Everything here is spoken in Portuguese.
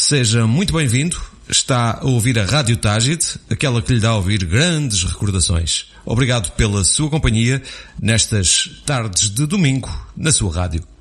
Seja muito bem-vindo. Está a ouvir a Rádio Tágide, aquela que lhe dá a ouvir grandes recordações. Obrigado pela sua companhia nestas tardes de domingo na sua rádio.